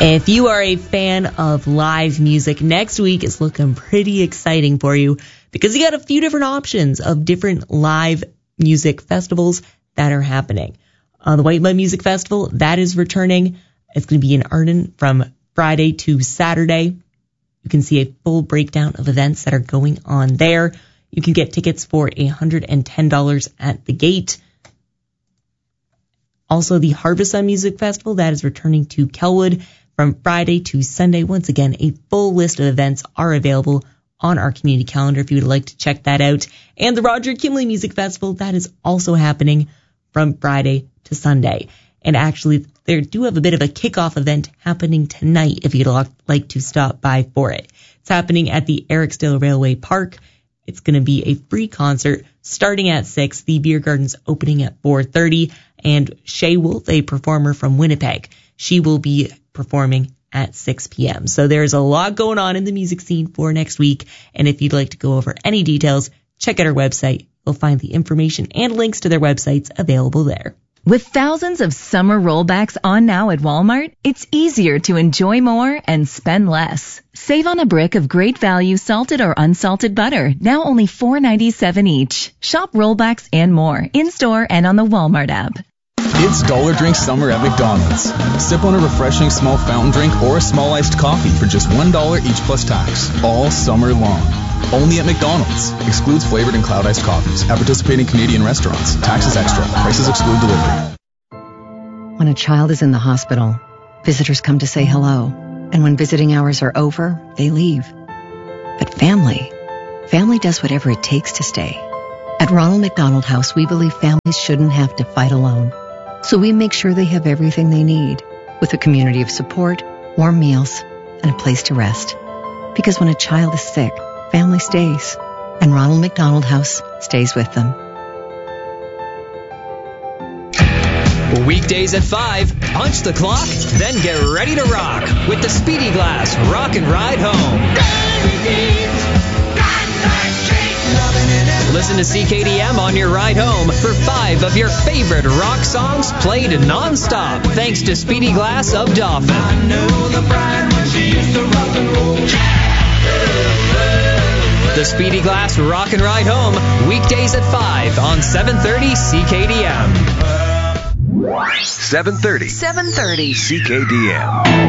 If you are a fan of live music, next week is looking pretty exciting for you because you got a few different options of different live music festivals that are happening. The White Mud Music Festival, that is returning. It's going to be in Arden from Friday to Saturday. You can see a full breakdown of events that are going on there. You can get tickets for $110 at the gate. Also, the Harvest Sun Music Festival, that is returning to Kelwood from Friday to Sunday. Once again, a full list of events are available on our community calendar if you would like to check that out. And the Roger Kimley Music Festival, that is also happening from Friday to Sunday. And actually, they do have a bit of a kickoff event happening tonight if you'd like to stop by for it. It's happening at the Ericsdale Railway Park. It's going to be a free concert starting at 6. The beer garden's opening at 4:30. And Shay Wolf, a performer from Winnipeg, she will be performing at 6 p.m. So there's a lot going on in the music scene for next week. And if you'd like to go over any details, check out our website. You'll find the information and links to their websites available there. With thousands of summer rollbacks on now at Walmart, it's easier to enjoy more and spend less. Save on a brick of great value salted or unsalted butter, now only $4.97 each. Shop rollbacks and more, in-store and on the Walmart app. It's Dollar Drink Summer at McDonald's. Sip on a refreshing small fountain drink or a small iced coffee for just $1 each plus tax, all summer long. Only at McDonald's. Excludes flavored and cloud iced coffees at participating Canadian restaurants. Taxes extra. Prices exclude delivery. When a child is in the hospital, visitors come to say hello. And when visiting hours are over, they leave. But family does whatever it takes to stay. At Ronald McDonald House, we believe families shouldn't have to fight alone. So we make sure they have everything they need, with a community of support, warm meals, and a place to rest. Because when a child is sick, family stays, and Ronald McDonald House stays with them. Weekdays at 5, punch the clock, then get ready to rock with the Speedy Glass Rock and Ride Home. Listen to CKDM on your ride home for 5 of your favorite rock songs played non-stop, thanks to Speedy Glass of Dauphin. I know the bride when she used to rock and roll. The Speedy Glass Rock and Ride Home, weekdays at 5 on 730 CKDM. 730 CKDM.